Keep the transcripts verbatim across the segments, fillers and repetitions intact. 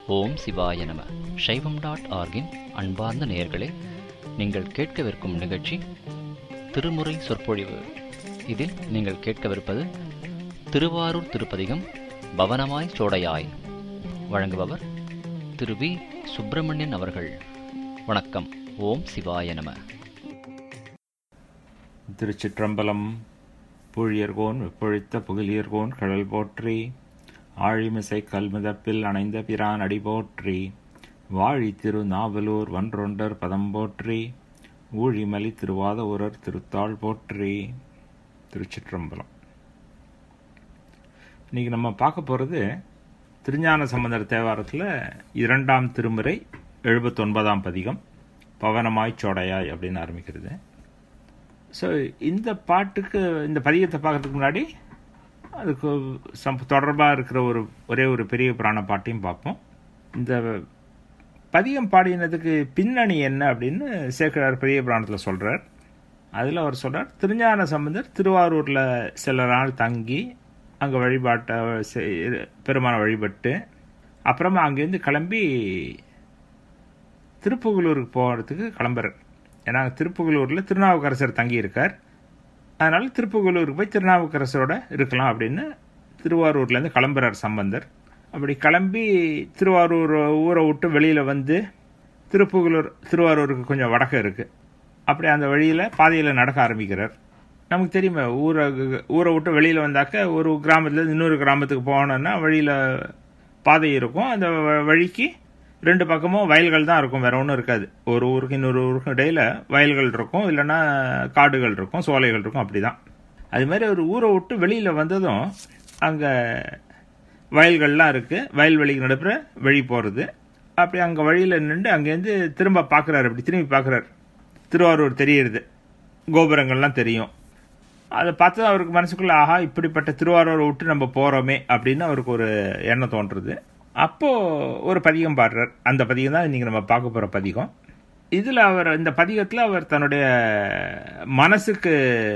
ஓம் சிவாய நம. சைவம் டாட் ஆர்கின் அன்பார்ந்த நேயர்களே, நீங்கள் கேட்கவிருக்கும் நிகழ்ச்சி திருமுறை சொற்பொழிவு. இதில் நீங்கள் கேட்கவிருப்பது திருவாரூர் திருப்பதிகம் பவனமாய் சோடையாய். வழங்குபவர் திரு வி சுப்பிரமணியன் அவர்கள். வணக்கம். ஓம் சிவாய நம. திருச்சிற்றம்பலம். பூழியர்கோன் வெப்பொழித்த புகழியர்கோன் கடல் போற்றி, ஆழிமிசை கல்மிதப்பில் அணைந்த பிரான் அடி போற்றி, வாழி திரு நாவலூர் வன்றொண்டர் பதம் போற்றி, ஊழிமலி திருவாத ஊரர் திருத்தாள் போற்றி. திருச்சிற்றம்பலம். இன்னைக்கு நம்ம பார்க்க போகிறது திருஞான சம்பந்தர் தேவாரத்தில் இரண்டாம் திருமுறை எழுபத்தொன்பதாம் பதிகம் பவனமாய் சோடையாய் அப்படின்னு ஆரம்பிக்கிறது. ஸோ இந்த பாட்டுக்கு, இந்த பதிகத்தை பார்க்கறதுக்கு முன்னாடி அதுக்கு சம் தொடர்பாக இருக்கிற ஒரு ஒரே ஒரு பெரிய புராண பாட்டையும் பார்ப்போம். இந்த பதிகம் பாடினதுக்கு பின்னணி என்ன அப்படின்னு சேக்கிழார் பெரிய புராணத்தில் சொல்கிறார். அதில் அவர் சொல்கிறார், திருஞான சம்பந்தர் திருவாரூரில் சில நாள் தங்கி அங்கே வழிபாட்டை பெருமான வழிபட்டு அப்புறமா அங்கேருந்து கிளம்பி திருப்புகலூருக்கு போகிறதுக்கு கிளம்புறார். ஏன்னா திருப்புகலூரில் திருநாவுக்கரசர் தங்கியிருக்கார். அதனால் திருப்புகலூருக்கு போய் திருநாவுக்கரசரோட இருக்கலாம் அப்படின்னு திருவாரூர்லேருந்து கிளம்புறார் சம்பந்தர். அப்படி கிளம்பி திருவாரூர் ஊரை விட்டு வெளியில் வந்து திருப்புகலூர் திருவாரூருக்கு கொஞ்சம் வடக்கு இருக்குது. அப்படி அந்த வழியில் பாதையில் நடக்க ஆரம்பிக்கிறார். நமக்கு தெரியுமே, ஊரை ஊரை விட்டு வெளியில் வந்தாக்க ஒரு கிராமத்தில் இன்னொரு கிராமத்துக்கு போனோன்னா வழியில் பாதை இருக்கும். அந்த வழிக்கு ரெண்டு பக்கமும் வயல்கள் தான் இருக்கும், வேற ஒன்றும் இருக்காது. ஒரு ஊருக்கு இன்னொரு ஊருக்கு இடையில வயல்கள் இருக்கும், இல்லைன்னா காடுகள் இருக்கும், சோலைகள் இருக்கும். அப்படி தான். அது மாதிரி ஒரு ஊரை விட்டு வெளியில் வந்ததும் அங்கே வயல்கள்லாம் இருக்குது, வயல்வெளிக்கு நடுப்புற வழி போகிறது. அப்படி அங்கே வழியில் நின்று அங்கேருந்து திரும்ப பார்க்குறாரு. அப்படி திரும்பி பார்க்குறாரு. திருவாரூர் தெரியுது, கோபுரங்கள்லாம் தெரியும். அதை பார்த்து அவருக்கு மனசுக்குள்ளே, ஆஹா, இப்படிப்பட்ட திருவாரூரை விட்டு நம்ம போகிறோமே அப்படின்னு அவருக்கு ஒரு எண்ணம் தோன்றுறது. அப்போது ஒரு பதிகம் பாடுறார். அந்த பதிகம் தான் இன்றைக்கி நம்ம பார்க்க போகிற பதிகம். இதில் அவர், இந்த பதிகத்தில் அவர் தன்னுடைய மனசுக்கு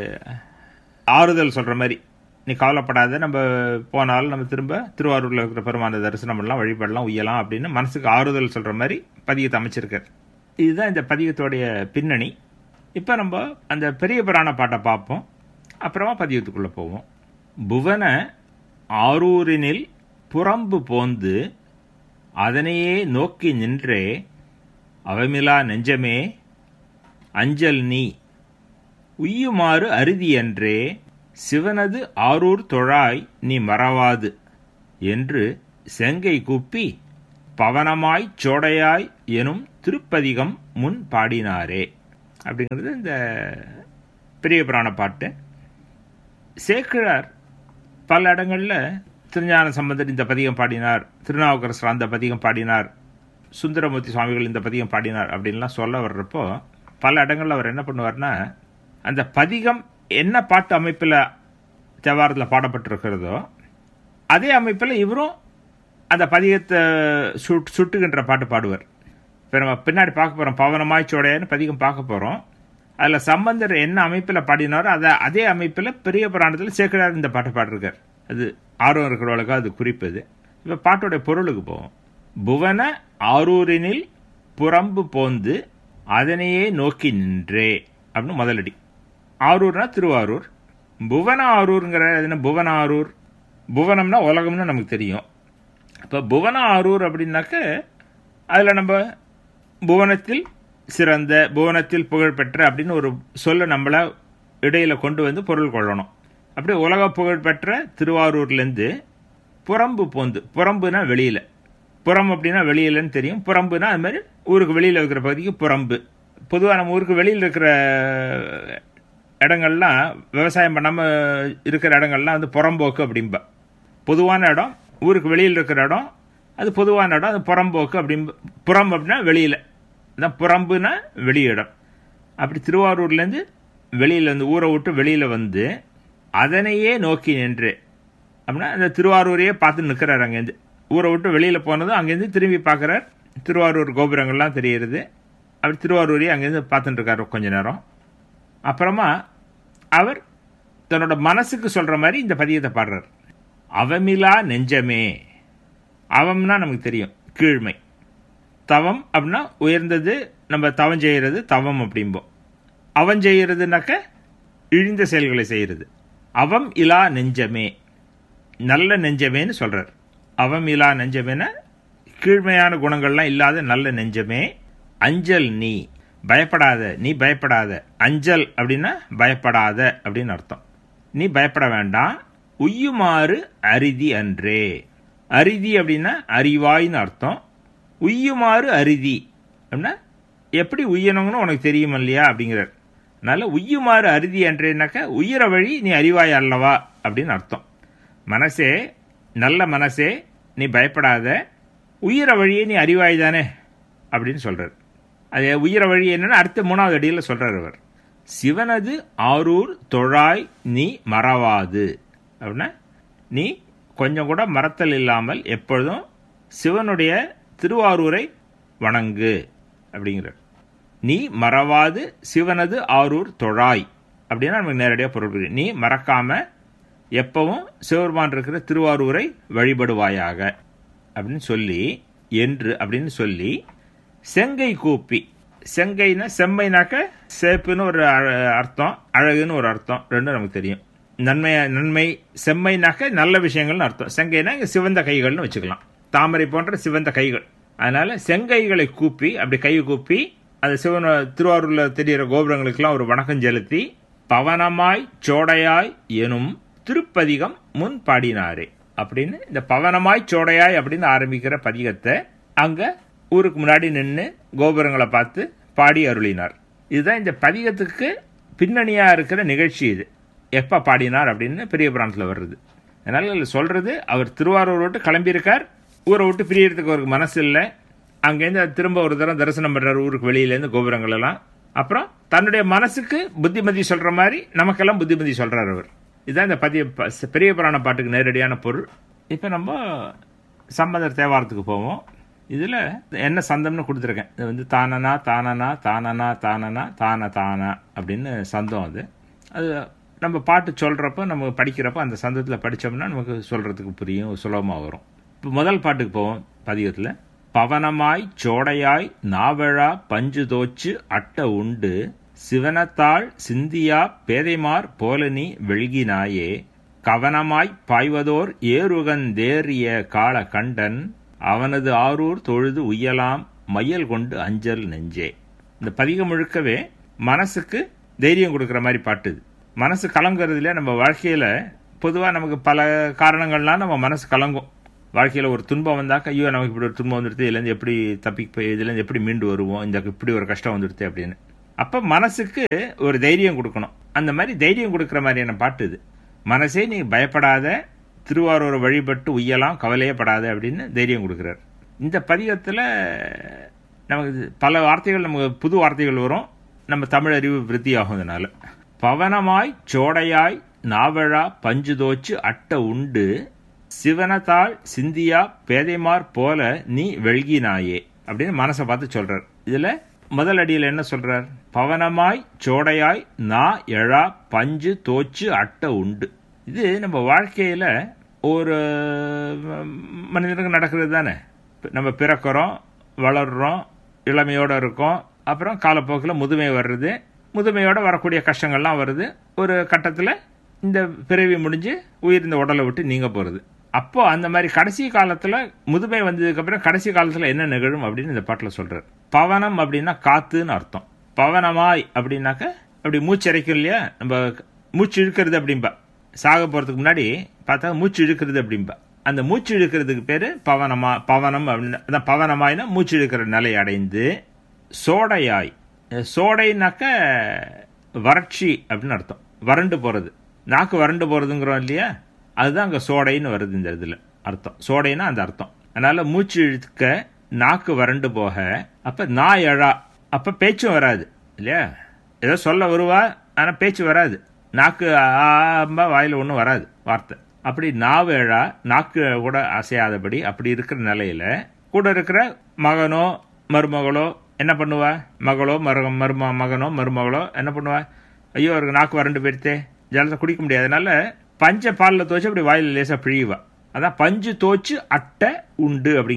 ஆறுதல் சொல்கிற மாதிரி, நீ கவலைப்படாத, நம்ம போனாலும் நம்ம திரும்ப திருவாரூரில் இருக்கிற பெருமான தரிசனம் பண்ணலாம், வழிபடலாம், உய்யலாம் அப்படின்னு மனசுக்கு ஆறுதல் சொல்கிற மாதிரி பதிகத்தை அமைச்சிருக்கார். இதுதான் இந்த பதிகத்தோடைய பின்னணி. இப்போ நம்ம அந்த பெரிய புராண பாட்டை பார்ப்போம், அப்புறமா பதிகத்துக்குள்ளே போவோம். புவன ஆரூரினில் புறம்பு போந்து அதனையே நோக்கி நின்றே, அவமிலா நெஞ்சமே அஞ்சல் நீ உய்யுமாறு அருதியன்றே, சிவனது ஆரூர் தொழாய் நீ மறவாது என்று செங்கை கூப்பி பவனமாய் சோடையாய் எனும் திருப்பதிகம் முன் பாடினாரே. அப்படிங்கிறது இந்த பெரிய புராண பாட்டு. சேக்கிழார் பல இடங்களில் திருஞான சம்பந்தர் இந்த பதிகம் பாடினார், திருநாவுக்கரசர் அந்த பதிகம் பாடினார், சுந்தரமூர்த்தி சுவாமிகள் இந்த பதிகம் பாடினார் அப்படின்லாம் சொல்ல வர்றப்போ பல இடங்களில் அவர் என்ன பண்ணுவார்னா, அந்த பதிகம் என்ன பாட்டு அமைப்பில் தேவாரத்தில் பாடப்பட்டிருக்கிறதோ அதே அமைப்பில் இவரும் அந்த பதிகத்தை சுட் சுட்டுகின்ற பாட்டு பாடுவார். இப்போ நம்ம பின்னாடி பார்க்க போகிறோம், பவனமாய் சோடையான்னு பதிகம் பார்க்க போகிறோம். அதில் சம்பந்தர் என்ன அமைப்பில் பாடினாரோ அதை அதே அமைப்பில் பெரிய புராணத்தில் சேக்கிழார் இந்த பாட்டை பாடிருக்கார். அது ஆர்வம் இருக்கிறவளுக்கு அது குறிப்பது. இப்போ பாட்டோடைய பொருளுக்கு போவோம். புவன ஆரூரினில் புறம்பு போந்து அதனையே நோக்கி நின்றே அப்படின்னு முதலடி. ஆரூர்னா திருவாரூர். புவன ஆரூருங்கிற என்ன, புவன ஆரூர், புவனம்னா உலகம்னு நமக்கு தெரியும். இப்போ புவன ஆரூர் அப்படின்னாக்க அதில் நம்ம புவனத்தில் சிறந்த, புவனத்தில் புகழ்பெற்ற அப்படின்னு ஒரு சொல்ல நம்மளை இடையில கொண்டு வந்து பொருள் கொள்ளணும். அப்படி உலக புகழ்பெற்ற திருவாரூர்லேருந்து புறம்பு போந்து, புறம்புனா வெளியில், புறம் அப்படின்னா வெளியிலன்னு தெரியும், புறம்புனா அது மாதிரி ஊருக்கு வெளியில் இருக்கிற பகுதிக்கு புறம்பு. பொதுவாக நம்ம ஊருக்கு வெளியில் இருக்கிற இடங்கள்லாம், விவசாயம் பண்ணாமல் இருக்கிற இடங்கள்லாம் வந்து புறம்போக்கு அப்படின்பா. பொதுவான இடம், ஊருக்கு வெளியில் இருக்கிற இடம், அது பொதுவான இடம், அது புறம்போக்கு அப்படின்ப. புறம் அப்படின்னா வெளியில் தான், புறம்புனா வெளியிடம். அப்படி திருவாரூர்லேருந்து வெளியில் வந்து ஊரை விட்டு வெளியில் வந்து அதனையே நோக்கி நின்று அப்படின்னா அந்த திருவாரூரையே பார்த்து நிற்கிறார். அங்கேருந்து ஊரை விட்டு வெளியில் போனதும் அங்கேருந்து திரும்பி பார்க்குறார். திருவாரூர் கோபுரங்கள்லாம் தெரிகிறது. அப்படி திருவாரூரையே அங்கேருந்து பார்த்துட்டு இருக்கார் கொஞ்ச நேரம். அப்புறமா அவர் தன்னோட மனசுக்கு சொல்கிற மாதிரி இந்த பதியத்தை பாடுறார். அவமிலா நெஞ்சமே. அவம்னா நமக்கு தெரியும், கீழ்மை. தவம் அப்படின்னா உயர்ந்தது, நம்ம தவம் செய்கிறது தவம் அப்படிம்போம். அவன் செய்கிறதுனாக்க இழிந்த செயல்களை செய்கிறது. அவம் இலா நெஞ்சமே, நல்ல நெஞ்சமேன்னு சொல்றார். அவம் இலா நெஞ்சமேன கீழ்மையான குணங்கள்லாம் இல்லாத நல்ல நெஞ்சமே. அஞ்சல் நீ, பயப்படாத, நீ பயப்படாத. அஞ்சல் அப்படின்னா பயப்படாத அப்படின்னு அர்த்தம். நீ பயப்பட வேண்டாம். உய்யுமாறு அரிதி அன்றே. அரிதி அப்படின்னா அறிவாயின்னு அர்த்தம். உய்யுமாறு அரிதி அப்படின்னா எப்படி உய்யணுங்கன்னு உனக்கு தெரியும் இல்லையா அப்படிங்கிறார். அதனால உய்யுமாறு அரிதி அன்றேனாக்க உயிர வழி நீ அறிவாய் அல்லவா அப்படின்னு அர்த்தம். மனசே, நல்ல மனசே, நீ பயப்படாத, உயிர வழியே நீ அறிவாய் தானே அப்படின்னு சொல்றார். அது உயிர வழி என்னன்னா அடுத்த மூணாவது அடியில் சொல்றார் அவர். சிவனது ஆரூர் தொழாய் நீ மறவாது அப்படின்னா நீ கொஞ்சம் கூட மறத்தல் இல்லாமல் எப்பொழுதும் சிவனுடைய திருவாரூரை வணங்கு அப்படிங்கிறார். நீ மறவாது சிவனது ஆரூர் தொழாய் அப்படின்னா நமக்கு நேரடியாக பொருள். நீ மறக்காம எப்பவும் சிவபெருமான் இருக்கிற திருவாரூரை வழிபடுவாயாக அப்படின்னு சொல்லி என்று அப்படின்னு சொல்லி செங்கை கூப்பி. செங்கைனா செம்மைனாக்க சேப்புன்னு ஒரு அர்த்தம், அழகுன்னு ஒரு அர்த்தம், ரெண்டும் நமக்கு தெரியும். நன்மை நன்மை செம்மைனாக்க நல்ல விஷயங்கள்னு அர்த்தம். செங்கைனா இங்கே சிவந்த கைகள்னு வச்சுக்கலாம், தாமரை போன்ற சிவந்த கைகள். அதனால செங்கைகளை கூப்பி, அப்படி கை கூப்பி அது சிவன் திருவாரூரில் தெரிகிற கோபுரங்களுக்கெல்லாம் ஒரு வணக்கம் செலுத்தி பவனமாய் சோடையாய் எனும் திருப்பதிகம் முன் பாடினாரே அப்படின்னு இந்த பவனமாய் சோடையாய் அப்படின்னு ஆரம்பிக்கிற பதிகத்தை அங்க ஊருக்கு முன்னாடி நின்று கோபுரங்களை பார்த்து பாடி அருளினார். இதுதான் இந்த பதிகத்துக்கு பின்னணியா இருக்கிற நிகழ்ச்சி. இது எப்ப பாடினார் அப்படின்னு பெரிய புராணத்தில் வருது. அதனால சொல்றது, அவர் திருவாரூர் விட்டு கிளம்பியிருக்கார், ஊரை விட்டு பிரியறதுக்கு அவருக்கு மனசு இல்லை. அங்கேருந்து திரும்ப ஒரு தரம் தரிசனம் பண்றாரு ஊருக்கு வெளியிலேருந்து கோபுரங்கள் எல்லாம். அப்புறம் தன்னுடைய மனசுக்கு புத்திமதி சொல்ற மாதிரி நமக்கெல்லாம் புத்திமதி சொல்றாரு அவர். இதுதான் இந்த பதிய பெரிய புராண பாட்டுக்கு நேரடியான பொருள். இப்போ நம்ம சம்பந்தர் தேவாரத்துக்கு போவோம். இதில் என்ன சந்தம்னு கொடுத்துருக்கேன். இது வந்து தானனா தானனா தானனா தானனா தான தானா அப்படின்னு சந்தம். அது அது நம்ம பாட்டு சொல்கிறப்ப நம்ம படிக்கிறப்ப அந்த சந்தத்தில் படித்தோம்னா நமக்கு சொல்கிறதுக்கு புரியும், சுலபமாக வரும். இப்போ முதல் பாட்டுக்கு போவோம் பதிகத்தில். பவனமாய் சோடையாய் நாவழா பஞ்சு தோச்சு அட்ட உண்டு சிவனத்தாள் சிந்தியா பேதைமார் போலனி வெள்கினாயே கவனமாய் பாய்வதோர் ஏறுகந்தேறிய கால கண்டன் அவனது ஆரூர் தொழுது உய்யலாம் மையல் கொண்டு அஞ்சல் நெஞ்சே. இந்த பதிகம் முழுக்கவே மனசுக்கு தைரியம் கொடுக்குற மாதிரி பாட்டுது. மனசு கலங்குறதுல நம்ம வாழ்க்கையில் பொதுவாக நமக்கு பல காரணங்கள்லாம் நம்ம மனசு கலங்கும். வாழ்க்கையில் ஒரு துன்பம் வந்தாக்க ஐயோ நமக்கு இப்படி ஒரு துன்பம் வந்துடுது, இதுலேருந்து எப்படி தப்பி இதுலேருந்து எப்படி மீண்டு வருவோம், இந்த இப்படி ஒரு கஷ்டம் வந்துடுது அப்படின்னு. அப்போ மனசுக்கு ஒரு தைரியம் கொடுக்கணும். அந்த மாதிரி தைரியம் கொடுக்குற மாதிரியான பாட்டு இது. மனசே நீ பயப்படாத, திருவாரூரை வழிபட்டு உய்யலாம், கவலையே படாத அப்படின்னு தைரியம் கொடுக்குறார். இந்த பதிகத்தில் நமக்கு பல வார்த்தைகள், நமக்கு புது வார்த்தைகள் வரும், நம்ம தமிழ் அறிவு விருத்தி ஆகுதுனால. பவனமாய் சோடையாய் நாவழா பஞ்சு தோச்சு அட்ட உண்டு சிவனத்தாள் சிந்தியா பேதைமார் போல நீ வெள்கினாயே அப்படின்னு மனசை பார்த்து சொல்றார். இதுல முதல் அடியில் என்ன சொல்றார்? பவனமாய் சோடையாய் நா எழா பஞ்சு தோச்சு அட்ட உண்டு. இது நம்ம வாழ்க்கையில ஒரு மனிதனுக்கு நடக்கிறது தானே. நம்ம பிறக்கிறோம், வளர்றோம், இளமையோட இருக்கோம், அப்புறம் காலப்போக்கில் முதுமை வர்றது, முதுமையோட வரக்கூடிய கஷ்டங்கள்லாம் வருது. ஒரு கட்டத்தில் இந்த பிறவி முடிஞ்சு உயிர் இந்த உடலை விட்டு நீங்க போறது. அப்போ அந்த மாதிரி கடைசி காலத்துல முதுமை வந்ததுக்கு அப்புறம் கடைசி காலத்துல என்ன நிகழும் அப்படின்னு இந்த பாட்டுல சொல்றாரு. பவனம் அப்படின்னா காத்துன்னு அர்த்தம். பவனமாய் அப்படின்னாக்க அப்படி மூச்சு இறைக்கும் இல்லையா, நம்ம மூச்சு இழுக்கிறது அப்படின்பா. சாக போறதுக்கு முன்னாடி பார்த்தா மூச்சு இழுக்கிறது அப்படின்பா. அந்த மூச்சு இழுக்கிறதுக்கு பேரு பவனமா பவனம் அப்படின்னு. பவனமாய்னா மூச்சு இழுக்கிற நிலை அடைந்து சோடையாய். சோடைனாக்க வறட்சி அப்படின்னு அர்த்தம், வறண்டு போறது. நாக்கு வறண்டு போறதுங்கிறோம் இல்லையா, அதுதான் அங்கே சோடைன்னு வருது இந்த இதில் அர்த்தம். சோடைன்னா அந்த அர்த்தம். அதனால மூச்சு இழுக்க நாக்கு வறண்டு போக, அப்ப நா எழா, அப்ப பேச்சும் வராது இல்லையா. ஏதோ சொல்ல வருவா, ஆனால் பேச்சு வராது. நாக்கு ஆம்பா வாயில் ஒன்றும் வராது வார்த்தை. அப்படி நாவு எழா, நாக்கு கூட அசையாதபடி அப்படி இருக்கிற நிலையில கூட இருக்கிற மகனோ மருமகளோ என்ன பண்ணுவா? மகளோ மரு மரும மகனோ மருமகளோ என்ன பண்ணுவா? ஐயோ அவருக்கு நாக்கு வறண்டு போயிடுத்தே, ஜலத்தை குடிக்க முடியாது, அதனால பஞ்ச பாலில் தோச்சு அப்படி வாயில் லேசா பிழிவா. அதான் பஞ்சு தோச்சு அட்டை உண்டு அப்படிங்கிறார்.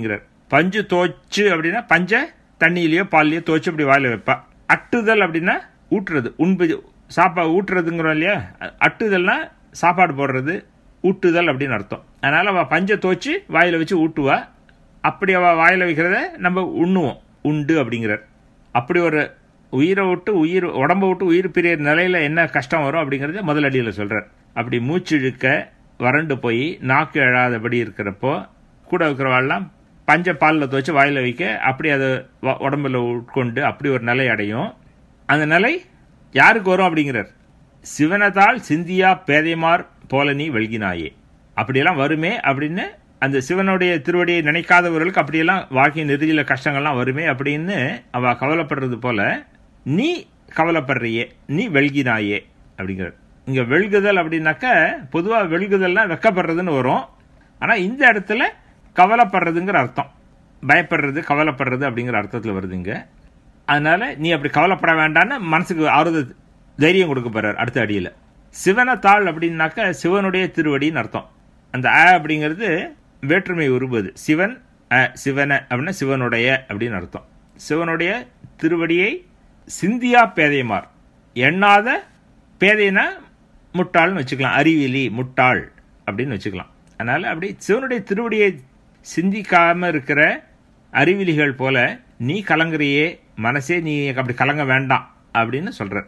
பஞ்சு தோச்சு அப்படின்னா பஞ்ச தண்ணியிலையோ பால்லையோ தோச்சு அப்படி வாயில வைப்பா. அட்டுதல் அப்படின்னா ஊட்டுறது, உண்பு சாப்பாடு ஊட்டுறதுங்கிறோம் இல்லையா. அட்டுதல்னா சாப்பாடு போடுறது, ஊட்டுதல் அப்படின்னு அர்த்தம். அதனால அவள் பஞ்சை தோச்சு வாயில வச்சு ஊட்டுவா. அப்படி அவள் வாயில வைக்கிறத நம்ம உண்ணுவோம், உண்டு அப்படிங்கிறார். அப்படி ஒரு உயிரை விட்டு உயிர் உடம்ப விட்டு உயிர் பிரிய நிலையில என்ன கஷ்டம் வரும் அப்படிங்கறத முதல் அடியில் சொல்றார். அப்படி மூச்சு இழுக்க வறண்டு போய் நாக்கு எழாதபடி இருக்கிறப்போ கூட இருக்கிறவாள்லாம் பஞ்ச பாலில் துவச்சு வாயில வைக்க அப்படி அதை உடம்புல உட்கொண்டு அப்படி ஒரு நிலை அடையும். அந்த நிலை யாருக்கு வரும் அப்படிங்கிறார். சிவனதால் சிந்தியா பேதைமார் போல நீ வெல்கினாயே, அப்படியெல்லாம் வருமே அப்படின்னு அந்த சிவனுடைய திருவடியை நினைக்காதவர்களுக்கு அப்படியெல்லாம் வாழ்க்கையின் இறுதியில கஷ்டங்கள்லாம் வருமே அப்படின்னு அவ கவலைப்படுறது போல நீ கவலைப்படுறியே, நீ வெல்கினாயே அப்படிங்கிறார். இங்க வெல்குதல் அப்படின்னாக்க பொதுவா வெல்குதல்னா வெக்கப்படுறதுன்னு வரும். ஆனா இந்த இடத்துல கவலைப்படுறதுங்கிற அர்த்தம், பயப்படுறது கவலைப்படுறது அப்படிங்கிற அர்த்தத்தில் வருதுங்க. அதனால நீ அப்படி கவலைப்பட வேண்டான்னு மனசுக்கு ஆறுதல் தைரியம் கொடுக்க போறார் அடுத்த அடியில். சிவனத்தாள் அப்படின்னாக்க சிவனுடைய திருவடின்னு அர்த்தம். அந்த அ அப்படிங்கிறது வேற்றுமை உருவது. சிவன் அ சிவன அப்படின்னா சிவனுடைய அப்படின்னு அர்த்தம். சிவனுடைய திருவடியை சிந்தியா பேதைமார், எண்ணாத பேதைனா முட்டாள்னு வச்சுக்கலாம், அறிவிலி முட்டாள் அப்படின்னு வச்சுக்கலாம். அதனால அப்படி சிவனுடைய திருவடியை சிந்திக்காம இருக்கிற அறிவிலிகள் போல நீ கலங்குறியே மனசே, நீ அப்படி கலங்க வேண்டாம் அப்படின்னு சொல்ற.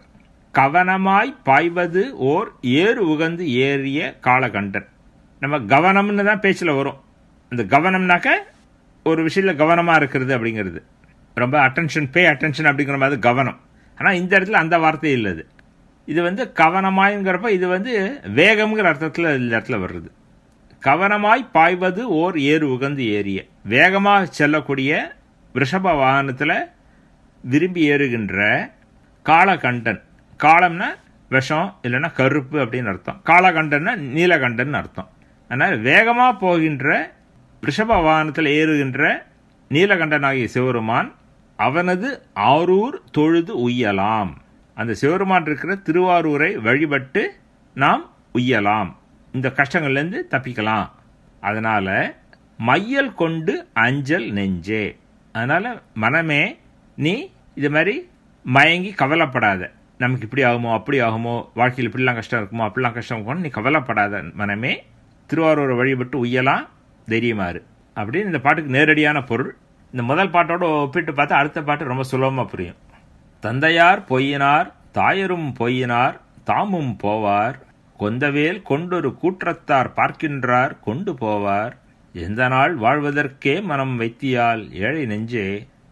கவனமாய் பாய்வது ஓர் ஏறு உகந்து ஏறிய காலகண்டன். நம்ம கவனம்னு தான் பேச்சில் வரும். இந்த கவனம்னாக்க ஒரு விஷயத்தில் கவனமாக இருக்கிறது அப்படிங்கிறது, ரொம்ப அட்டென்ஷன், பே அட்டென்ஷன் அப்படிங்கிற மாதிரி கவனம். ஆனால் இந்த இடத்துல அந்த வார்த்தை இல்லது. இது வந்து கவனமாய்ங்கிறப்ப இது வந்து வேகம்ங்கிற அர்த்தத்தில் இந்த இடத்துல வருது. கவனமாய் பாய்வது ஓர் ஏறு உகந்து ஏறிய, வேகமாக செல்லக்கூடிய ரிஷப வாகனத்தில் விரும்பி ஏறுகின்ற காலகண்டன். காலம்னா விஷம் இல்லைன்னா கருப்பு அப்படின்னு அர்த்தம், காலகண்டன்னா நீலகண்டன் அர்த்தம். அதனால் வேகமாக போகின்ற ரிஷப வாகனத்தில் ஏறுகின்ற நீலகண்டனாகிய சிவருமான் அவனது ஆரூர் தொழுது உய்யலாம். அந்த சிவருமான் இருக்கிற திருவாரூரை வழிபட்டு நாம் உய்யலாம், இந்த கஷ்டங்கள்லேருந்து தப்பிக்கலாம். அதனால மையல் கொண்டு அஞ்சல் நெஞ்சே, அதனால மனமே நீ இது மாதிரி மயங்கி கவலைப்படாத. நமக்கு இப்படி ஆகுமோ அப்படி ஆகுமோ, வாழ்க்கையில் இப்படிலாம் கஷ்டம் இருக்குமோ அப்படிலாம் கஷ்டம் இருக்குமோ நீ கவலைப்படாத மனமே, திருவாரூரை வழிபட்டு உய்யலாம், தைரியமாறு அப்படின்னு இந்த பாட்டுக்கு நேரடியான பொருள். இந்த முதல் பாட்டோட ஒப்பிட்டு பார்த்தா அடுத்த பாட்டு ரொம்ப சுலபமாக புரியும். தந்தையார் பொய்யினார் தாயரும் பொய்யினார் தாமும் போவார், கொந்தவேல் கொண்டொரு கூற்றத்தார் பார்க்கின்றார் கொண்டு போவார், எந்த நாள் வாழ்வதற்கே மனம் வைத்தியால் ஏழை நெஞ்சே,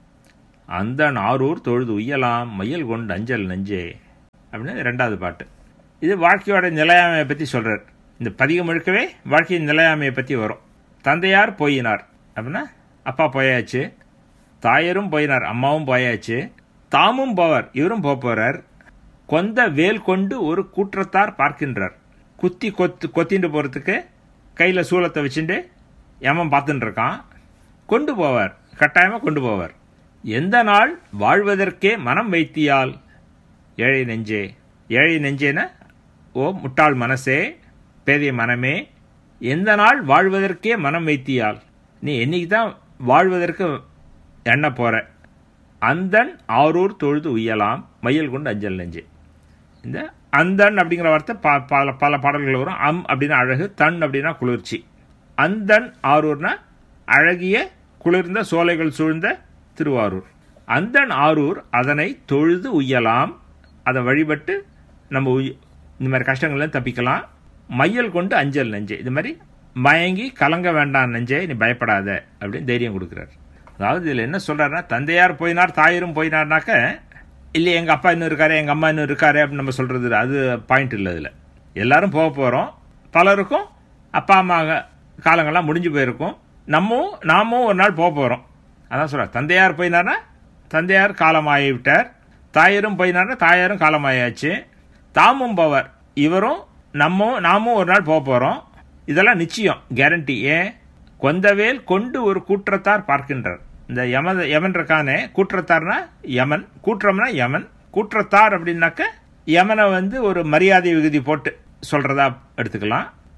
அந்த நாரூர் தொழுது உய்யலாம் மையல் கொண்டு அஞ்சல் நெஞ்சே அப்படின்னு ரெண்டாவது பாட்டு. இது வாழ்க்கையோட நிலையாமையை பற்றி சொல்றார். இந்த பதிகம் முழுக்கவே வாழ்க்கையின் நிலையாமையை பற்றி வரும். தந்தையார் போயினார் அப்படின்னா அப்பா போயாச்சு, தாயரும் போயினார் அம்மாவும் போயாச்சு, தாமும் போவார் இவரும் போக போறார், கொந்த வேல் கொண்டு ஒரு கூற்றத்தார் பார்க்கின்றார், குத்தி கொத்து கொத்திட்டு போறதுக்கு கையில சூலத்தை வச்சுட்டு யமன் பார்த்துட்டு இருக்கான், கொண்டு போவார் கட்டாயமா கொண்டு போவார். எந்த நாள் வாழ்வதற்கே மனம் வைத்தியால் ஏழை நெஞ்சே, ஏழை நெஞ்சேன ஓ முட்டாள் மனசே பேதைய மனமே, எந்த நாள் வாழ்வதற்கே மனம் வைத்தியால் நீ என்னைக்கு தான் வாழ்வதற்கு எண்ண போற, அந்தன் ஆரூர் தொழுது உய்யலாம் மையல் கொண்டு அஞ்சல் நெஞ்சே. இந்த அந்தன் அப்படிங்கிற வார்த்தை பல பல பாடல்கள் வரும். அம் அப்படின்னா அழகு, தன் அப்படின்னா குளிர்ச்சி. அந்தன் ஆரூர்னா அழகிய குளிர்ந்த சோலைகள் சூழ்ந்த திருவாரூர். அந்தன் ஆரூர் அதனை தொழுது உய்யலாம், அதை வழிபட்டு நம்ம உய் இந்த மாதிரி கஷ்டங்கள்லாம் தப்பிக்கலாம். மையல் கொண்டு அஞ்சல் நெஞ்சே, இது மாதிரி மயங்கி கலங்க வேண்டாம் நெஞ்சே, நீ பயப்படாத அப்படின்னு தைரியம் கொடுக்குறார். அதாவது இதில் என்ன சொல்றாருன்னா, தந்தையார் போயினார் தாயரும் போயினார்னாக்க இல்லை எங்கள் அப்பா இன்னும் இருக்காரு எங்கள் அம்மா இன்னும் இருக்காரு அப்படின்னு நம்ம சொல்றது அது பாயிண்ட் இல்லை. இதில் எல்லாரும் போக போகிறோம், பலருக்கும் அப்பா அம்மா காலங்கள்லாம் முடிஞ்சு போயிருக்கும், நம்மவும் நாமும் ஒரு நாள் போக போகிறோம். அதான் சொல்ற, தந்தையார் போயினார்னா தந்தையார் காலமாகி விட்டார், தாயரும் போயினார்னா தாயாரும் காலமாயாச்சு, தாமும் போவார் இவரும் நம்ம நாமும் ஒரு நாள் போக போகிறோம். இதெல்லாம் நிச்சயம், கேரண்டி. ஏன்? கொந்தவேல் கொண்டு ஒரு கூற்றத்தார் பார்க்கின்றார். இந்த யம யமன் இருக்கானே, கூற்றத்தார்னா யமன், கூற்றம்னா யமன், கூற்றத்தார் அப்படின்னாக்க யமனை வந்து ஒரு மரியாதை விகுதி போட்டு சொல்றதா எடுத்துக்கலாம்.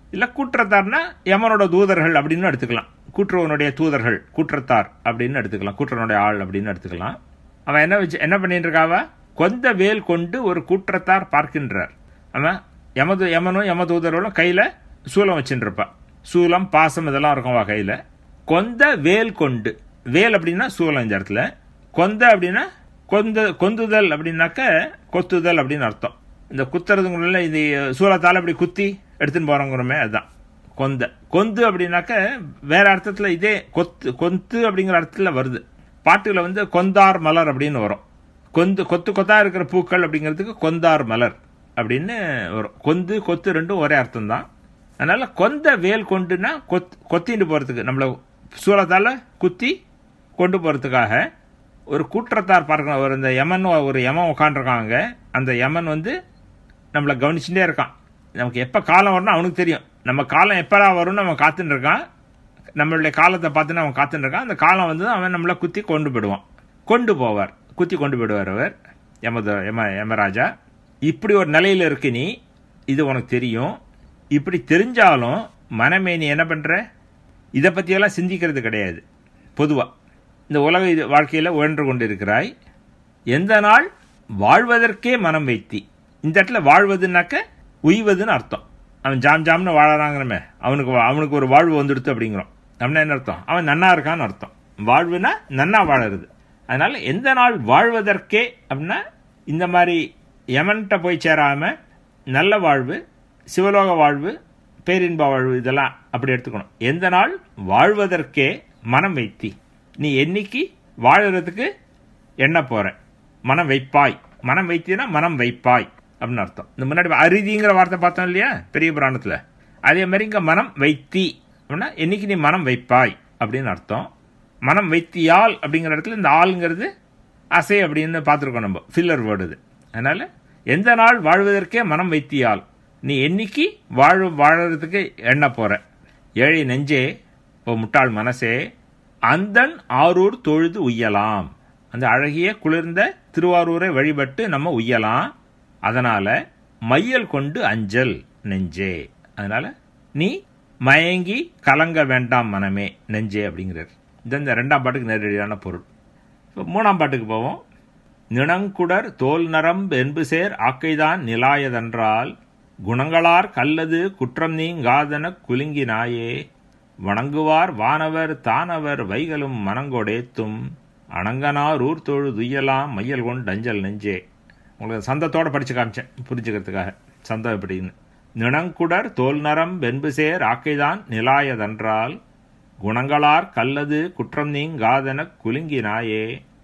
இல்லை கூற்றத்தார்னா யமனோட தூதர்கள் அப்படின்னு எடுத்துக்கலாம். கூற்றுவனுடைய தூதர்கள் கூற்றத்தார் அப்படின்னு எடுத்துக்கலாம். கூற்றனுடைய ஆள் அப்படின்னு எடுத்துக்கலாம். அவன் என்ன வச்சு என்ன பண்ணிட்டு இருக்காவ, கொந்த வேல் கொண்டு ஒரு கூற்றத்தார் பார்க்கின்றார். அவன் யமது யமனும் யமதூதர்களும் கையில் சூலம் வச்சுட்டு இருப்பான். சூலம் பாசம் இதெல்லாம் இருக்கும்வா கையில். கொந்த வேல் கொண்டு, வேல் அப்படின்னா சூலம் இந்த இடத்துல, கொந்த அப்படின்னா கொந்த கொந்துதல் அப்படின்னாக்க கொத்துதல் அப்படின்னு அர்த்தம். இந்த குத்துறதுங்குள்ள இது சூலத்தால் அப்படி குத்தி எடுத்துன்னு போகிறோங்கிறோமே அதுதான் கொந்த. கொந்து அப்படின்னாக்க வேற அர்த்தத்தில் இதே கொத்து கொத்து அப்படிங்கிற அர்த்தத்தில் வருது. பாட்டுல வந்து கொந்தார் மலர் அப்படின்னு வரும். கொந்து கொத்து கொத்தா இருக்கிற பூக்கள் அப்படிங்கிறதுக்கு கொந்தார் மலர் அப்படின்னு வரும். கொந்து கொத்து ரெண்டும் ஒரே அர்த்தம் தான். அதனால கொந்த வேல் கொண்டுனா கொத் கொத்திட்டு போகிறதுக்கு, நம்மளை சூலத்தால் குத்தி கொண்டு போகிறதுக்காக ஒரு கூற்றத்தார் பார்க்கணும். ஒரு இந்த யமன் ஒரு யமன் உட்காண்டிருக்காங்க. அந்த யமன் வந்து நம்மளை கவனிச்சுட்டே இருக்கான். நமக்கு எப்போ காலம் வரும்னு அவனுக்கு தெரியும். நம்ம காலம் எப்படா வரும்னு அவன் காத்துன்னு இருக்கான். நம்மளுடைய காலத்தை பார்த்துன்னு அவன் காத்துன்னு இருக்கான். அந்த காலம் வந்து அவன் நம்மளை குத்தி கொண்டு போயிடுவான், கொண்டு போவார், குத்தி கொண்டு போயிடுவார் அவர் யமத யம யமராஜா. இப்படி ஒரு நிலையில் இருக்கு நீ, இது உனக்கு தெரியும். இப்படி தெரிஞ்சாலும் மனமே நீ என்ன பண்ணுற, இதை பற்றியெல்லாம் சிந்திக்கிறது கிடையாது. பொதுவாக இந்த உலக இது வாழ்க்கையில் உழன்று கொண்டு இருக்கிறாய். எந்த நாள் வாழ்வதற்கே மனம் வைத்தி. இந்த இடத்துல வாழ்வதுனாக்க உய்வதுன்னு அர்த்தம். அவன் ஜாம் ஜாம்னு வாழறாங்கிறமே, அவனுக்கு அவனுக்கு ஒரு வாழ்வு வந்துடுத்து அப்படிங்கிறோம். அப்படின்னா என்ன அர்த்தம், அவன் நன்னா இருக்கான்னு அர்த்தம். வாழ்வுனா நன்னா வாழறது. அதனால எந்த நாள் வாழ்வதற்கே அப்படின்னா இந்த மாதிரி யமன்கிட்ட போய் சேராம நல்ல வாழ்வு, சிவலோக வாழ்வு, பேரின்ப வாழ்வு இதெல்லாம் அப்படி எடுத்துக்கணும். எந்த நாள் வாழ்வதற்கே மனம் வைத்தி, நீ என்னைக்கு வாழறதுக்கு எண்ண போற, மனம் வைப்பாய். மனம் வைத்தினா மனம் வைப்பாய் அப்படின்னு அர்த்தம். இந்த முன்னாடி அரிதிங்கிற வார்த்தை பார்த்தோம் இல்லையா பெரிய புராணத்தில், அதே மாதிரி இங்கே மனம் வைத்தி அப்படின்னா என்னைக்கு நீ மனம் வைப்பாய் அப்படின்னு அர்த்தம். மனம் வைத்தியால் அப்படிங்கிற இடத்துல இந்த ஆளுங்கிறது அசை அப்படின்னு பார்த்துருக்கோம் நம்ம, ஃபில்லர் வேர்டு இது. அதனால எந்த நாள் வாழ்வதற்கே மனம் வைத்தியால், நீ என்னைக்கு வாழ வாழறதுக்கு எண்ண போற. ஏழை நெஞ்சே ஓ முட்டாள் மனசே, அந்தன் ஆரூர் தொழுது உய்யலாம். அந்த அழகிய குளிர்ந்த திருவாரூரை வழிபட்டு நம்ம உய்யலாம். அதனால மையல் கொண்டு அஞ்சல் நெஞ்சே, அதனால நீ மயங்கி கலங்க வேண்டாம் மனமே நெஞ்சே அப்படிங்கிறார். இது இந்த ரெண்டாம் பாட்டுக்கு நேரடியான பொருள். இப்போ மூணாம் பாட்டுக்கு போவோம். நிணங்குடர் தோல் நரம்பு என்பு சேர் ஆக்கைதான் நிலாயதென்றால் குணங்களார் கல்லது குற்றம் நீங்காதன குலுங்கினாயே வணங்குவார் வானவர் தானவர் வைகளும் மனங்கொடேத்தும் அணங்கனார் ஊர் தொழு துய்யலாம் மையல் கொண்டு அஞ்சல் நெஞ்சே. உங்களுக்கு சந்தத்தோடு படித்து காமிச்சேன் புரிஞ்சுக்கிறதுக்காக சந்தம் எப்படின்னு. நிணங்குடர் தோல் நரம் வென்பு சேர் ஆக்கைதான் நிலாயதென்றால் குணங்களார் கல்லது குற்றம் நீங்காதன குலுங்கினாயே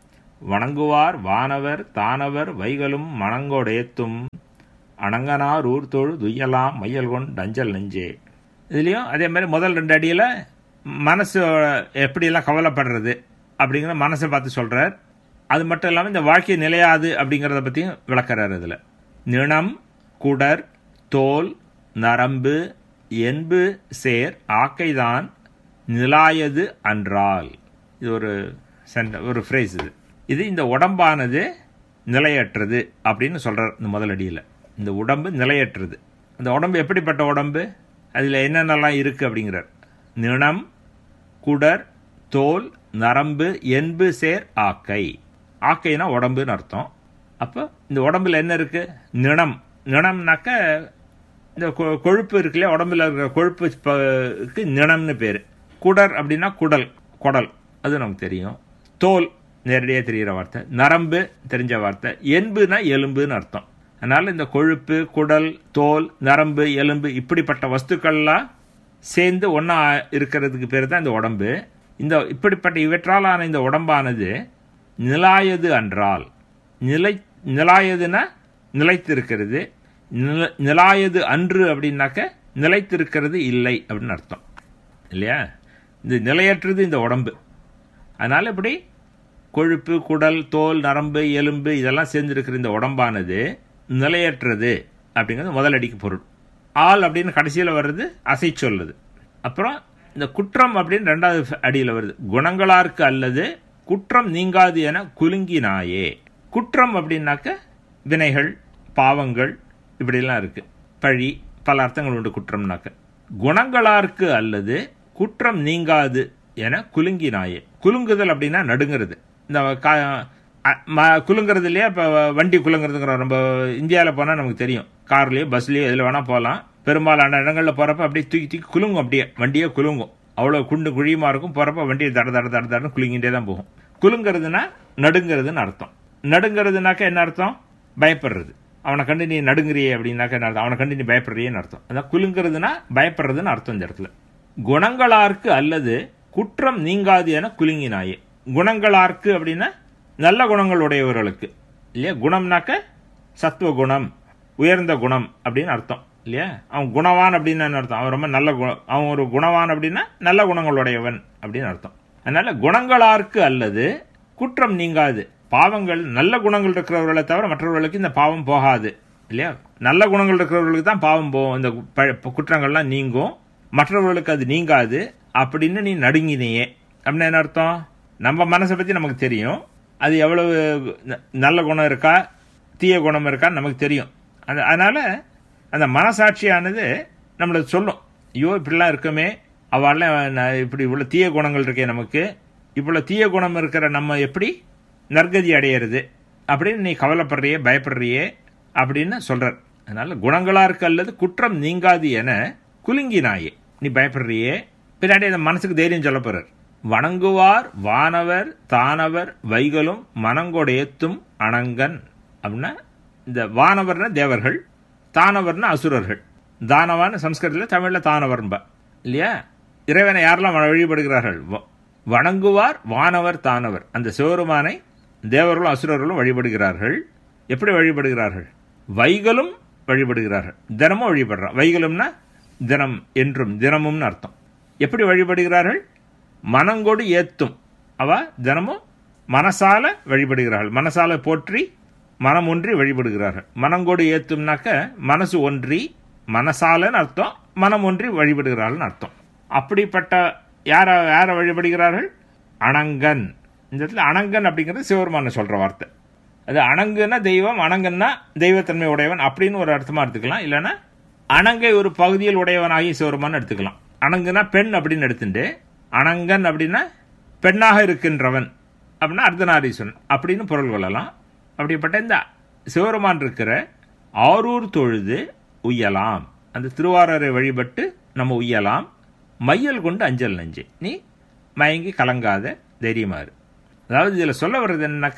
வணங்குவார் வானவர் தானவர் வைகளும் மனங்கொடேத்தும் அணங்கனார் ஊர் தொழு துய்யலாம் மையல் கொண்டு அஞ்சல் நெஞ்சே. இதுலேயும் அதே மாதிரி முதல் ரெண்டு அடியில் மனசு எப்படியெல்லாம் கவலைப்படுறது அப்படிங்கிற மனசை பார்த்து சொல்கிறார். அது மட்டும் இல்லாமல் இந்த வாழ்க்கை நிலையாது அப்படிங்கிறத பற்றியும் விளக்கிறார். இதில் நிணம் குடர் தோல் நரம்பு என்பு சேர் ஆக்கைதான் நிலாயது அன்றால், இது ஒரு சென்ட ஒரு ஃப்ரேஸ். இது இது இந்த உடம்பானது நிலையற்றது அப்படின்னு சொல்கிறார் இந்த முதலடியில். இந்த உடம்பு நிலையற்றது. அந்த உடம்பு எப்படிப்பட்ட உடம்பு, அதில் என்னென்னலாம் இருக்குது அப்படிங்கிறார். நிணம் குடர் தோல் நரம்பு என்பு சேர் ஆக்கை. ஆக்கைனா உடம்புன்னு அர்த்தம். அப்போ இந்த உடம்புல என்ன இருக்குது, நிணம். நிணம்னாக்க இந்த கொழுப்பு இருக்குல்லையா, உடம்புல இருக்கிற கொழுப்புக்கு நிணம்னு பேர். குடர் அப்படின்னா குடல், குடல் அது நமக்கு தெரியும். தோல் நேரடியாக தெரிகிற வார்த்தை. நரம்பு தெரிஞ்ச வார்த்தை. என்புனா எலும்புன்னு அர்த்தம். அதனால் இந்த கொழுப்பு குடல் தோல் நரம்பு எலும்பு இப்படிப்பட்ட வஸ்துக்கள்லாம் சேர்ந்து ஒன்றா இருக்கிறதுக்கு பேர் தான் இந்த உடம்பு. இந்த இப்படிப்பட்ட இவற்றாலான இந்த உடம்பானது நிலாயது அன்றால், நிலை நிலாயதுன்னா நிலைத்திருக்கிறது. நில நிலாயது அன்று அப்படின்னாக்க நிலைத்திருக்கிறது இல்லை அப்படின்னு அர்த்தம் இல்லையா. இந்த நிலையற்றது இந்த உடம்பு. அதனால் இப்படி கொழுப்பு குடல் தோல் நரம்பு எலும்பு இதெல்லாம் சேர்ந்துருக்கிற இந்த உடம்பானது நிலையற்றது அப்படிங்கிறது முதல் அடிக்கு பொருள். ஆள் அப்படின்னு கடைசியில் வர்றது அசை சொல்லுது. அப்புறம் இந்த குற்றம் அப்படின்னு ரெண்டாவது அடியில் வருது. குணங்களாருக்கு அல்லது குற்றம் நீங்காது என குலுங்கினாயே. குற்றம் அப்படின்னாக்க வினைகள் பாவங்கள் இப்படிலாம் இருக்குது. பழி பல அர்த்தங்கள் உண்டு குற்றம்னாக்க. குணங்களார்க்கு அல்லது குற்றம் நீங்காது என குலுங்கினாயே. குலுங்குதல் அப்படின்னா நடுங்கிறது. இந்த குலுங்கிறது இல்லையா, இப்போ வண்டி குலுங்கிறதுங்கிற நம்ம இந்தியாவில் போனால் நமக்கு தெரியும். கார்லேயோ பஸ்லேயோ எதில் வேணால் போகலாம். பெரும்பாலான இடங்களில் போகிறப்ப அப்படியே தூக்கி தூக்கி குலுங்கும், அப்படியே வண்டியே குலுங்கும். அவ்வளோ குண்டு குழியுமா இருக்கும். போகிறப்ப வண்டியை தட தட தட தடன்னு குலுங்கிட்டே தான் போகும். குலுங்கிறதுனா நடுங்கிறதுன்னு அர்த்தம். நடுங்கிறதுனாக்கா என்ன அர்த்தம்? பயப்படுறது. அவனை கண்டு நீ நடுங்குறியே அப்படின்னாக்க என்ன அர்த்தம்? அவனை கண்டு நீ பயப்படுறியேன்னு அர்த்தம். அதான் குலுங்கிறதுனா பயப்படுறதுன்னு அர்த்தம் இந்த இடத்துல. குணங்களார்க்கு அல்லது குற்றம் நீங்காது என குலுங்கினாயே. குணங்களார்க்கு அப்படின்னா நல்ல குணங்கள் உடையவர்களுக்கு இல்லையா. குணம்னாக்க சத்துவ குணம், உயர்ந்த குணம் அப்படின்னு அர்த்தம் இல்லையா. அவன் குணவான் அப்படின்னு என்ன அர்த்தம்? அவன் ரொம்ப நல்ல குணம். அவன் ஒரு குணவான் அப்படின்னா நல்ல குணங்களுடையவன் அப்படின்னு அர்த்தம். அதனால குணங்களார்க்கு அல்லது குற்றம் நீங்காது. பாவங்கள் நல்ல குணங்கள் இருக்கிறவர்களை தவிர மற்றவர்களுக்கு இந்த பாவம் போகாது இல்லையா. நல்ல குணங்கள் இருக்கிறவர்களுக்கு தான் பாவம் போகும், இந்த குற்றங்கள்லாம் நீங்கும், மற்றவர்களுக்கு அது நீங்காது அப்படின்னு நீ நடுங்கினியே அப்படின்னு என்ன அர்த்தம்? நம்ம மனசை பற்றி நமக்கு தெரியும். அது எவ்வளவு நல்ல குணம் இருக்கா தீய குணம் இருக்கான்னு நமக்கு தெரியும். அந்த அதனால் அந்த மனசாட்சியானது நம்மளை சொல்லும், ஐயோ இப்படிலாம் இருக்குமே, அவெல்லாம் இப்படி இவ்வளோ தீய குணங்கள் இருக்கே, நமக்கு இவ்வளோ தீய குணம் இருக்கிற நம்ம எப்படி நற்கதி அடையிறது அப்படின்னு நீ கவலைப்படுறியே பயப்படுறியே அப்படின்னு சொல்கிறார். அதனால் குணங்களார்க்கு அல்லது குற்றம் நீங்காது என குலுங்கினாயே, நீ பயப்படுறியே. பின்னாடி அந்த மனசுக்கு தைரியம் சொல்ல போகிறார். வணங்குவார் வானவர் தானவர் வைகளும் மனங்கொடையத்தும் அணங்கன் அப்படின்னா, இந்த வானவர்னா தேவர்கள், தானவர்னா அசுரர்கள். தானவான்னு சம்ஸ்கிருதத்தில், தமிழில் தானவர்பா இல்லையா. இறைவனை யாரெல்லாம் வழிபடுகிறார்கள்? வணங்குவார் வானவர் தானவர். அந்த சிவருமானை தேவர்களும் அசுரர்களும் வழிபடுகிறார்கள். எப்படி வழிபடுகிறார்கள்? வைகளும் வழிபடுகிறார்கள், தினமும் வழிபடுறான். வைகளும்னா தினம் என்றும் தினமும்னு அர்த்தம். எப்படி வழிபடுகிறார்கள்? மனங்கொடு ஏத்தும், அவ தினமும் மனசால வழிபடுகிறார்கள். மனசால போற்றி மனம் ஒன்றி வழிபடுகிறார்கள். மனங்கொடு ஏத்தும்னாக்க மனசு ஒன்றி, மனசாலன்னு அர்த்தம், மனம் ஒன்றி வழிபடுகிறார்கள் அர்த்தம். அப்படிப்பட்ட யார யாரை வழிபடுகிறார்கள்? அணங்கன். இந்த இடத்துல அணங்கன் அப்படிங்கிறது சிவபெருமான சொல்ற வார்த்தை. அது அணங்குன்னா தெய்வம், அணங்கன்னா தெய்வத்தன்மை உடையவன் அப்படின்னு ஒரு அர்த்தமா எடுத்துக்கலாம். இல்லைன்னா அணங்கை ஒரு பகுதியில் உடையவனாகி சிவபெருமான் எடுத்துக்கலாம். அணங்குனா பெண் அப்படின்னு எடுத்துட்டு, அணங்கன் அப்படின்னா பெண்ணாக இருக்கின்றவன் அப்படின்னா அர்த்தநாரீஸ்வரன் அப்படின்னு பொருள் கொள்ளலாம். அப்படிப்பட்ட இந்த சிவபெருமான் இருக்கிற ஆரூர் தொழுது உய்யலாம், அந்த திருவாரூரை வழிபட்டு நம்ம உய்யலாம். மையல் கொண்டு அஞ்சல் நெஞ்சே, நீ மயங்கி கலங்காத தைரியமாறு. அதாவது இதில் சொல்ல வர்றது என்னன்னாக்க,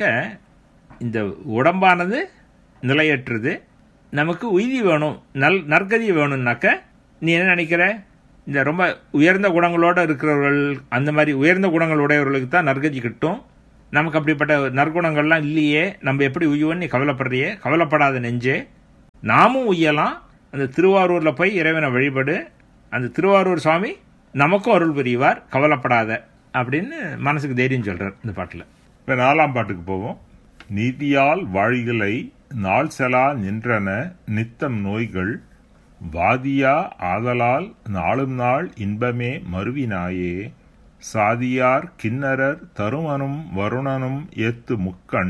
இந்த உடம்பானது நிலையற்றது, நமக்கு உய்தி வேணும், நல் நற்கதி வேணும்னாக்க நீ என்ன நினைக்கிற? இந்த ரொம்ப உயர்ந்த குணங்களோடு இருக்கிறவர்கள், அந்த மாதிரி உயர்ந்த குணங்கள் உடையவர்களுக்கு தான் நற்கதி கிட்டும். நமக்கு அப்படிப்பட்ட நற்குணங்கள்லாம் இல்லையே, நம்ம எப்படி உய்யோன்னு நீ கவலைப்படுறியே. கவலைப்படாத நெஞ்சே, நாமும் உய்யலாம். அந்த திருவாரூரில் போய் இறைவனை வழிபடு, அந்த திருவாரூர் சுவாமி நமக்கும் அருள் புரிவார், கவலைப்படாத அப்படின்னு மனசுக்கு தைரியம் சொல்றார் இந்த பாட்டில். இப்போ நாலாம் பாட்டுக்கு போவோம். நீதியால் வாழ்களை நாள் செலா நின்றன நித்தம் நோய்கள் வாதியா ஆதலால் நாளும் நாள் இன்பமே மருவினாயே சாதியார் கிண்ணரர் தருமனும் வருணனும் ஏத்து முக்கண்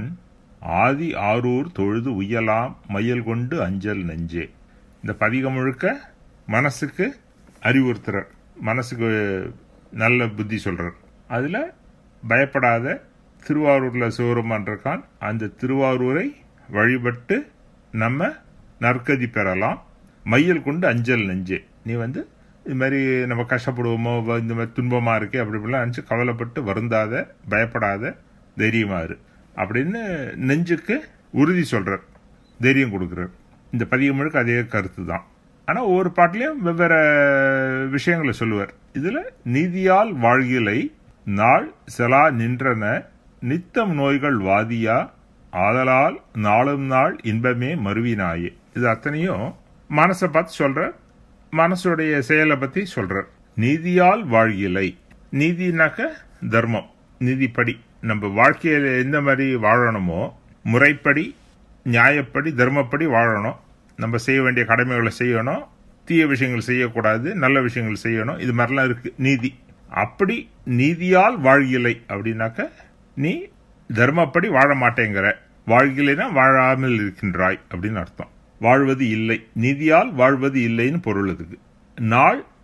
ஆதி ஆரூர் தொழுது உய்யலாம் மையல் கொண்டு அஞ்சல் நெஞ்சே. இந்த பதிகம் முழுக்க மனசுக்கு அறிவுறுத்துறார், மனசுக்கு நல்ல புத்தி சொல்றார். அதில் பயப்படாத, திருவாரூரில் சிவபெருமான் இருக்கான், அந்த திருவாரூரை வழிபட்டு நம்ம நற்கதி பெறலாம். மையல் கொண்டு அஞ்சல் நெஞ்சே, நீ வந்து இது மாதிரி நம்ம கஷ்டப்படுவோமோ, இந்த மாதிரி துன்பமாக இருக்கே அப்படி இப்படிலாம் நினச்சி கவலைப்பட்டு வருந்தாத, பயப்படாத, தைரியமாறு அப்படின்னு நெஞ்சுக்கு உறுதி சொல்றார், தைரியம் கொடுக்குறார். இந்த பதிகம் முழுக்க அதே கருத்து தான். ஆனால் ஒவ்வொரு பாட்டிலையும் வெவ்வேறு விஷயங்களை சொல்லுவார். இதில் நீதியால் வாழ்கிலை நாள் செலா நின்றன நித்தம் நோய்கள் வாதியா ஆதலால் நாளும் நாள் இன்பமே மருவினாயே. இது அத்தனையும் மனசை பார்த்து சொல்ற, மனசுடைய செயலை பத்தி சொல்ற. நீதியால் வாழ்கிலை, நீதினாக்க தர்மம், நீதிப்படி நம்ம வாழ்க்கையில எந்த மாதிரி வாழணுமோ முறைப்படி நியாயப்படி தர்மப்படி வாழணும். நம்ம செய்ய வேண்டிய கடமைகளை செய்யணும், தீய விஷயங்கள் செய்யக்கூடாது, நல்ல விஷயங்கள் செய்யணும். இது மாதிரிலாம் இருக்கு நீதி. அப்படி நீதியால் வாழ்கிலை அப்படின்னாக்க நீ தர்மப்படி வாழ மாட்டேங்கிற, வாழ்கிலைனா வாழாமல் இருக்கின்றாய் அப்படின்னு அர்த்தம். வாழ்வது இல்லை, நீதியால் வாழ்வது இல்லைன்னு பொருள். அதுக்கு நாள்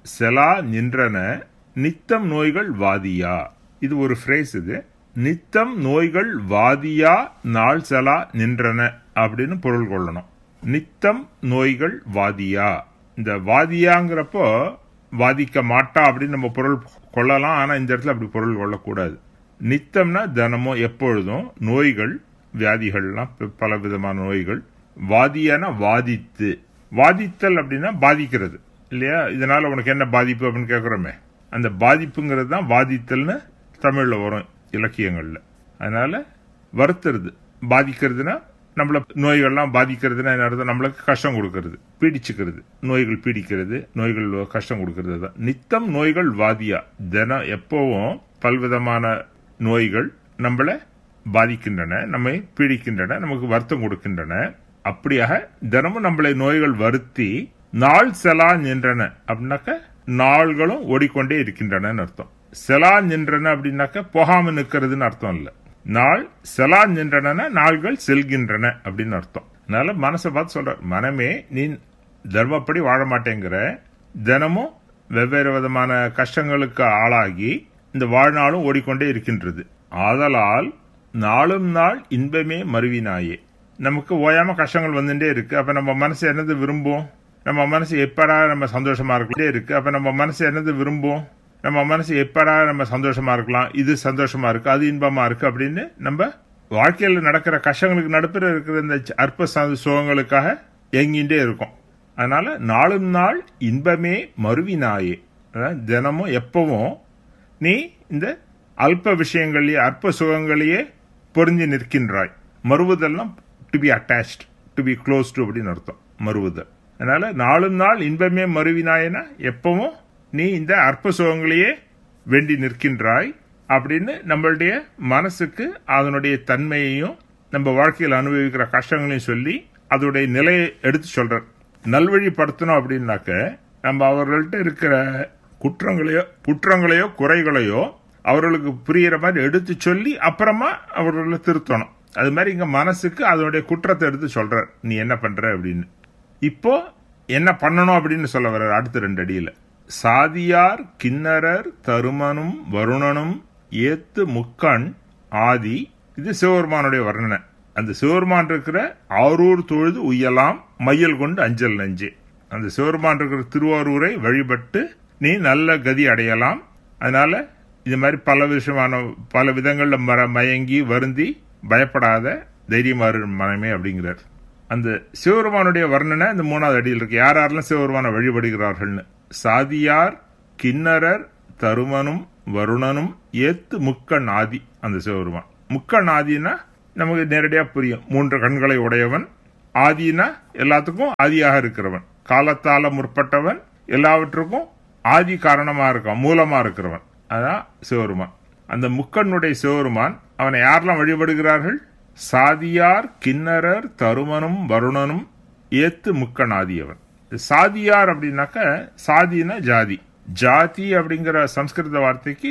செலா நின்றன நித்தம் நோய்கள் வாதியா. இது ஒரு ஃப்ரேஸ். இது நித்தம் நோய்கள் வாதியா நாள் செலா நின்றன அப்படின்னு பொருள் கொள்ளணும். நித்தம் நோய்கள் வாதியா. இந்த வாதியாங்கிறப்போ வாதிக்க மாட்டா அப்படின்னு நம்ம பொருள் கொள்ளலாம். ஆனா இந்த இடத்துல அப்படி பொருள் கொள்ளக்கூடாது. நித்தம்னா தினமும் எப்பொழுதும், நோய்கள் வியாதிகள்லாம் பல விதமான நோய்கள். வாதியான வாதித்து, வாதித்தல் அப்படின்னா பாதிக்கிறது இல்லையா? இதனால உனக்கு என்ன பாதிப்பு அப்படின்னு கேட்குறோமே, அந்த பாதிப்புங்கிறது தான் வாதித்தல்னு தமிழ்ல வரும் இலக்கியங்கள்ல. அதனால வருத்துறது, பாதிக்கிறதுனா நம்மள நோய்கள்லாம் பாதிக்கிறதுனா என்ன அர்த்தம்? நம்மளுக்கு கஷ்டம் கொடுக்கறது, பீடிச்சுக்கிறது, நோய்கள் பீடிக்கிறது, நோய்கள் கஷ்டம் கொடுக்கறது தான். நித்தம் நோய்கள் வாதியா, தினம் எப்பவும் பல்விதமான நோய்கள் நம்மளை பாதிக்கின்றன, நம்மை பீடிக்கின்றன, நமக்கு வருத்தம் கொடுக்கின்றன. அப்படியாக தினமும் நம்மளை நோய்கள் வருத்தி நாள் செலா நின்றன அப்படின்னாக்க நாள்களும் ஓடிக்கொண்டே இருக்கின்றன அர்த்தம். செலா நின்றன அப்படின்னாக்க போகாம நிற்கிறதுன்னு அர்த்தம் இல்ல. நாள் செலா நின்றன நாள்கள் செல்கின்றன அப்படின்னு அர்த்தம். அதனால மனசை பார்த்து சொல்ற, மனமே நீ தர்மப்படி வாழ மாட்டேங்கிற, தினமும் வெவ்வேறு விதமான கஷ்டங்களுக்கு ஆளாகி இந்த வாழ்நாளும் ஓடிக்கொண்டே இருக்கின்றது. ஆதலால் நாளும் நாள் இன்பமே மருவினாயே. நமக்கு ஓயாம கஷ்டங்கள் வந்துட்டே இருக்கு. அப்ப நம்ம மனசு என்னது விரும்பும்? நம்ம மனசு எப்படா நம்ம சந்தோஷமா இருக்கே இருக்கு. அப்ப நம்ம மனசு என்னது விரும்பும்? நம்ம மனசு எப்படா நம்ம சந்தோஷமா இருக்கலாம், இது சந்தோஷமா இருக்கு, அது இன்பமா இருக்கு அப்படின்னு நம்ம வாழ்க்கையில் நடக்கிற கஷ்டங்களுக்கு நடுப்புற இருக்கிற இந்த அற்ப சுகங்களுக்காக எங்கிட்டே இருக்கும். அதனால நாளும் நாள் இன்பமே மருவினாயே, தினமும் எப்பவும் நீ இந்த அல்ப விஷயங்களையே அற்ப சுகங்களையே பொருந்தி நிற்கின்றாய். மறுவுதல்லாம் to be attached, to be close to அப்படின்னு அர்த்தம் மறுவுதல். அதனால நாளும் நாள் இன்பமே மருவினாயனா எப்பவும் நீ இந்த அற்ப சுகங்களையே வேண்டி நிற்கின்றாய் அப்படின்னு நம்மளுடைய மனசுக்கு அதனுடைய தன்மையையும் நம்ம வாழ்க்கையில் அனுபவிக்கிற கஷ்டங்களையும் சொல்லி அதோடைய நிலையை எடுத்து சொல்ற. நல்வழிப்படுத்தணும் அப்படின்னாக்க நம்ம அவர்கள்ட்ட இருக்கிற குற்றங்களையோ குற்றங்களையோ குறைகளையோ அவர்களுக்கு புரியுற மாதிரி எடுத்து சொல்லி அப்புறமா அவர்களை திருத்தணும். அது மாதிரி இங்க மனசுக்கு அதனுடைய குற்றத்தை எடுத்து சொல்ற, நீ என்ன பண்ற அப்படின்னு. இப்போ என்ன பண்ணணும் அப்படின்னு சொல்ல வர்ற அடுத்த ரெண்டு அடியில. சாதியார் கிண்ணரர் தருமனும் வருணனும் ஏத்து முக்கண் ஆதி. இது சிவபெருமானுடைய வர்ணனை. அந்த சிவபெருமான் இருக்கிற ஆரூர் தொழுது உய்யலாம் மையல் கொண்டு அஞ்சல் நஞ்சே. அந்த சிவபெருமான் இருக்கிற திருவாரூரை வழிபட்டு நீ நல்ல கதி அடையலாம். அதனால இது மாதிரி பல விஷயமான பல விதங்கள்ல மர மயங்கி வருந்தி பயப்படாத தைரியமாறு மனமே அப்படிங்கிறார். அந்த சிவபெருமானுடைய வர்ணனை இந்த மூணாவது அடியில் இருக்கு. யார் யாரெல்லாம் சிவபெருமானை வழிபடுகிறார்கள்னு. சாதியார் கிண்ணரர் தருமனும் வருணனும் ஏத்து முக்கண் ஆதி. அந்த சிவபெருமான் முக்கண் ஆதினா நமக்கு நேரடியா புரியும். மூன்று கண்களை உடையவன். ஆதினா எல்லாத்துக்கும் ஆதியாக இருக்கிறவன், காலத்தால முற்பட்டவன், எல்லாவற்றுக்கும் ஆதி காரணமா இருக்கான், மூலமா இருக்கிறவன். அதான் சிவபெருமான். அந்த முக்கண்ணுடைய சிவபெருமான் அவனை யாரெல்லாம் வழிபடுகிறார்கள்? சாதியார் கிண்ணரர் தருமனும் வருணனும் ஏத்து முக்கண் ஆதியவன். சாதியார் அப்படின்னாக்க சாதினா ஜாதி. ஜாதி அப்படிங்கிற சம்ஸ்கிருத வார்த்தைக்கு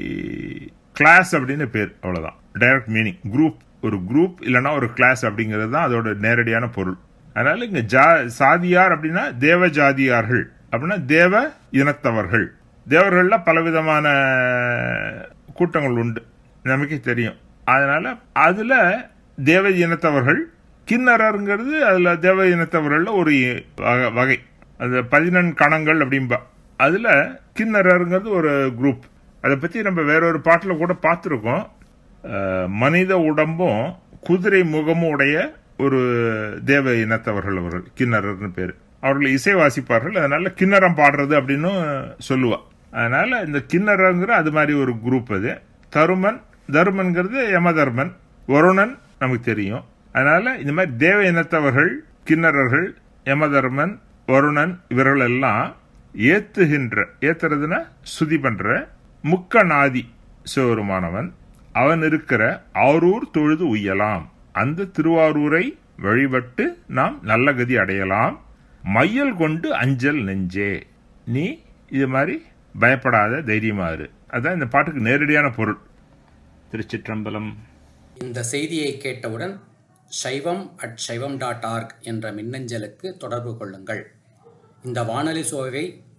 கிளாஸ் அப்படின்னு பேர், அவ்வளவுதான். Direct meaning group. ஒரு குரூப் இல்லைன்னா ஒரு கிளாஸ் அப்படிங்கிறது தான் அதோட நேரடியான பொருள். அதனால இங்க சாதியார் அப்படின்னா தேவ ஜாதியார்கள் அப்படின்னா தேவ இனத்தவர்கள். தேவர்கள்ல பலவிதமான கூட்டங்கள் உண்டு, நமக்கே தெரியும். அதனால அதுல தேவ இனத்தவர்கள். கிண்ணறங்கிறது அதுல தேவ இனத்தவர்கள் ஒரு வகை. அது பதினெண் கணங்கள் அப்படின்பா. அதுல கிண்ணறங்கிறது ஒரு குரூப். அதை பத்தி நம்ம வேறொரு பாட்டுல கூட பார்த்திருக்கோம். மனித உடம்பும் குதிரை முகமும் உடைய ஒரு தேவ இனத்தவர்கள் அவர்கள், கிண்ணறர்னு பேரு. அவர்கள் இசை வாசிப்பார்கள். அதனால கிண்ணறம் பாடுறது அப்படின்னு சொல்லுவா. அதனால இந்த கிண்ணறங்கிற அது மாதிரி ஒரு குரூப். அது தருமன், தருமன்கிறது யமதர்மன், வருணன் நமக்கு தெரியும். அதனால இந்த மாதிரி தேவ இனத்தவர்கள், கிண்ணறர்கள், யமதர்மன், வருணன் இவர்கள் எல்லாம் ஏத்துகின்ற, ஏத்துறதுன்னா சுதி பண்ற முக்கநாதி சிவபெருமானவன். அவன் இருக்கிற ஆரூர் தொழுது உய்யலாம். அந்த திருவாரூரை வழிபட்டு நாம் நல்ல கதி அடையலாம். மையல் கொண்டு அஞ்சல் நெஞ்சே. நீ இது மாதிரி பயப்படாத, தைரியமாறு. அதான் இந்த பாட்டுக்கு நேரடியான பொருள். திருச்சிற்றம்பலம். இந்த செய்தியை கேட்டவுடன் சைவம் அட் சைவம் டாட் ஆர்க் என்ற மின்னஞ்சலுக்கு தொடர்பு கொள்ளுங்கள். இந்த வானொலி சோவை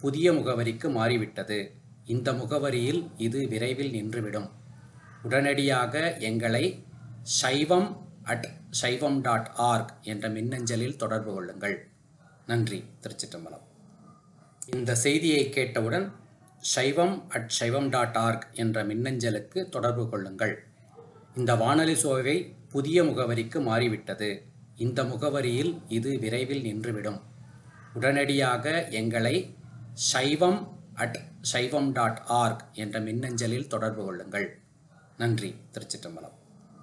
புதிய முகவரிக்கு மாறிவிட்டது. இந்த முகவரியில் இது விரைவில் நின்றுவிடும். உடனடியாக எங்களை சைவம் அட் சைவம் டாட் ஆர்க் என்ற மின்னஞ்சலில் தொடர்பு கொள்ளுங்கள். நன்றி. திருச்சிற்றம்பலம். இந்த செய்தியை கேட்டவுடன் சைவம் அட் சைவம் டாட் ஆர்க் என்ற மின்னஞ்சலுக்கு தொடர்பு கொள்ளுங்கள். இந்த வானொலி சோவை புதிய முகவரிக்கு மாறிவிட்டது. இந்த முகவரியில் இது விரைவில் நின்றுவிடும். உடனடியாக எங்களை சைவம் அட் சைவம் டாட் ஆர்க் என்ற மின்னஞ்சலில் தொடர்பு கொள்ளுங்கள். நன்றி. திருச்சிற்றம்பலம்.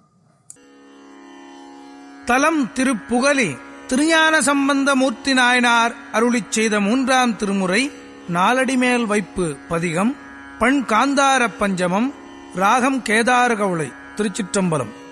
தலம் திருப்புகலி திருஞான சம்பந்த மூர்த்தி நாயனார் அருளிச் செய்த மூன்றாம் திருமுறை நாலடிமேல் வைப்பு பதிகம். பண் காந்தார பஞ்சமம். ராகம் கேதார கவுளை. திருச்சிற்றம்பலம்.